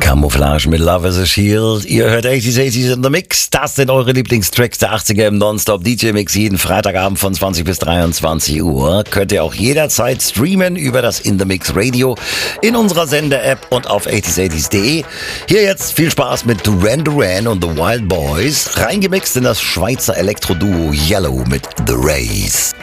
Camouflage mit Love is a Shield. Ihr hört 80s in the Mix. Das sind eure Lieblingstracks der 80er im Nonstop DJ Mix. Jeden Freitagabend von 20 bis 23 Uhr. Könnt ihr auch jederzeit streamen über das In the Mix Radio in unserer Sender-App und auf 80s80s.de. Hier jetzt viel Spaß mit Duran Duran und The Wild Boys. Reingemixt in das Schweizer Elektro-Duo Yellow mit The Rays.